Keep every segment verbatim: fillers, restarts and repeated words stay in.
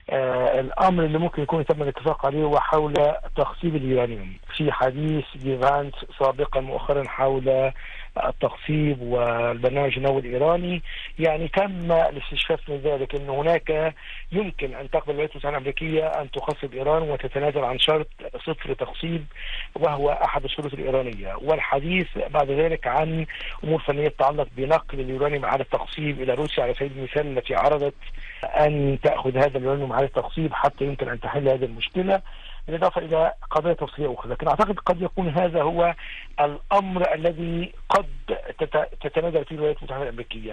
آه الامر اللي ممكن يكون تم الاتفاق عليه هو حول تخصيب اليورانيوم. في حديث بفانس سابقا مؤخرا حول التخصيب والبرنامج النووي الايراني، يعني تم الاستشفاف من ذلك ان هناك يمكن ان تقبل الولايات المتحده الامريكيه ان تخصب ايران وتتنازل عن شرط صفر تخصيب وهو احد الشروط الايرانيه، والحديث بعد ذلك عن امور فنيه تتعلق بنقل اليورانيوم على التخصيب الى روسيا على سبيل المثال، التي عرضت ان تاخذ هذا اليورانيوم على التخصيب حتى يمكن ان تحل هذه المشكله، بالاضافه الى قضايا تفصيليه اخرى. لكن اعتقد قد يكون هذا هو الامر الذي قد تتنازل فيه الولايات المتحده الامريكيه.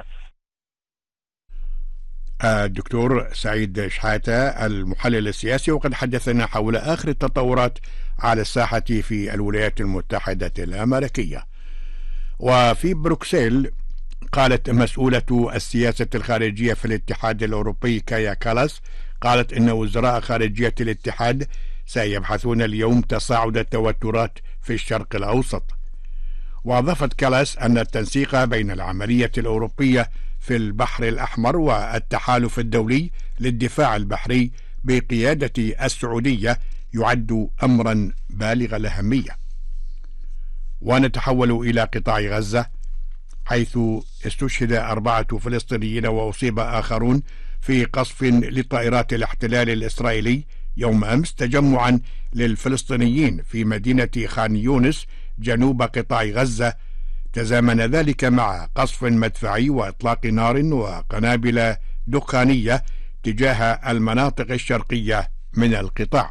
الدكتور سعيد شحاتة المحلل السياسي، وقد حدثنا حول آخر التطورات على الساحة في الولايات المتحدة الأمريكية. وفي بروكسل قالت مسؤولة السياسة الخارجية في الاتحاد الأوروبي كايا كالاس، قالت إن وزراء خارجية الاتحاد سيبحثون اليوم تصاعد التوترات في الشرق الأوسط. وأضافت كالاس أن التنسيق بين العملية الأوروبية في البحر الأحمر والتحالف الدولي للدفاع البحري بقيادة السعودية يعد أمرا بالغ الأهمية. ونتحول إلى قطاع غزة، حيث استشهد أربعة فلسطينيين وأصيب آخرون في قصف لطائرات الاحتلال الإسرائيلي يوم أمس تجمعا للفلسطينيين في مدينة خان يونس جنوب قطاع غزة، تزامن ذلك مع قصف مدفعي وإطلاق نار وقنابل دخانية تجاه المناطق الشرقية من القطاع.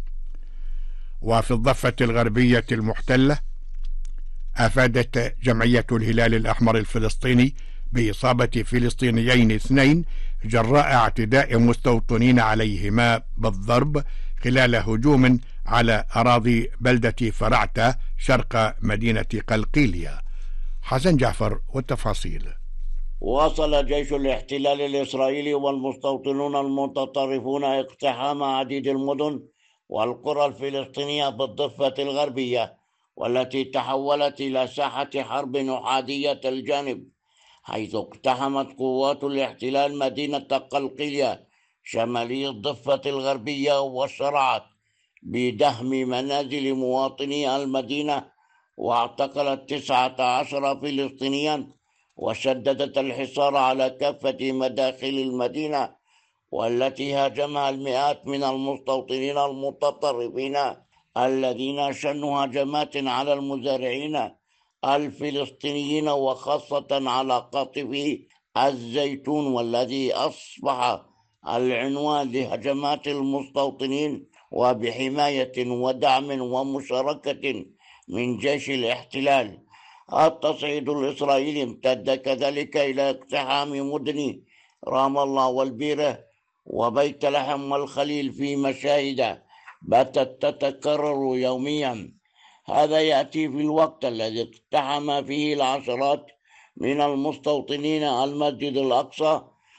وفي الضفة الغربية المحتلة، أفادت جمعية الهلال الأحمر الفلسطيني بإصابة فلسطينيين اثنين جراء اعتداء مستوطنين عليهما بالضرب خلال هجوم على أراضي بلدة فرعتة شرق مدينة قلقيلية. حسن جعفر والتفاصيل. واصل جيش الاحتلال الإسرائيلي والمستوطنون المتطرفون اقتحام عديد المدن والقرى الفلسطينية بالضفة الغربية، والتي تحولت إلى ساحة حرب أحادية الجانب، حيث اقتحمت قوات الاحتلال مدينة قلقيلية شمالي الضفة الغربية وشرعت بدهم منازل مواطني المدينة، واعتقلت تسعة عشر فلسطينيا، وشددت الحصار على كافة مداخل المدينة، والتي هاجمها المئات من المستوطنين المتطرفين الذين شنوا هجمات على المزارعين الفلسطينيين وخاصة على قاطف الزيتون، والذي أصبح العنوان لهجمات المستوطنين، وبحماية ودعم ومشاركة من جيش الاحتلال. التصعيد الإسرائيلي امتد كذلك إلى اقتحام مدن رام الله والبيرة وبيت لحم والخليل في مشاهد باتت تتكرر يوميا. هذا يأتي في الوقت الذي اقتحم فيه العشرات من المستوطنين المسجد الأقصى،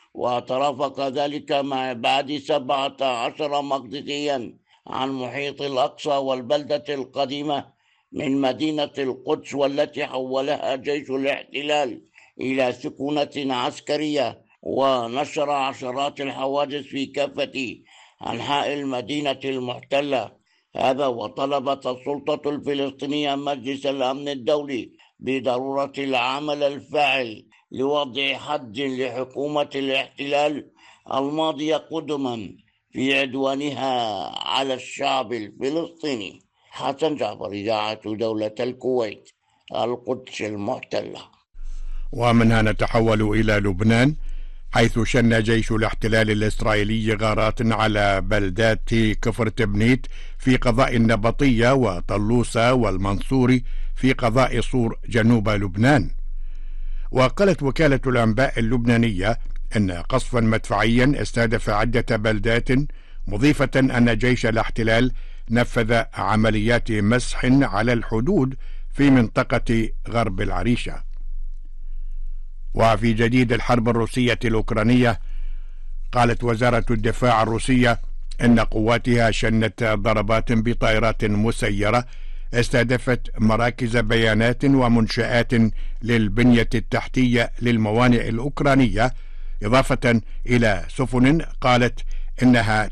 وترافق ذلك مع بعد سبعة عشر مقدسيا عن محيط الأقصى والبلدة القديمة من مدينة القدس، والتي حولها جيش الاحتلال إلى سكونة عسكرية، ونشر عشرات الحوادث في كافة أنحاء المدينة المحتلة. هذا وطلبت السلطة الفلسطينية مجلس الأمن الدولي بضرورة العمل الفاعل لوضع حد لحكومة الاحتلال الماضية قدما في عدوانها على الشعب الفلسطيني. حسن جعفر، إذاعة دولة الكويت، القدس المحتلة. ومنها نتحول إلى لبنان، حيث شن جيش الاحتلال الإسرائيلي غارات على بلدات كفر تبنيت في قضاء النبطية وطلوسة والمنصوري في قضاء صور جنوب لبنان. وقالت وكالة الأنباء اللبنانية أن قصفا مدفعيا استهدف عدة بلدات، مضيفة أن جيش الاحتلال نفذ عمليات مسح على الحدود في منطقة غرب العريشة. وفي جديد الحرب الروسية الأوكرانية، قالت وزارة الدفاع الروسية أن قواتها شنت ضربات بطائرات مسيرة استهدفت مراكز بيانات ومنشآت للبنية التحتية للموانئ الأوكرانية، إضافة إلى سفن قالت إنها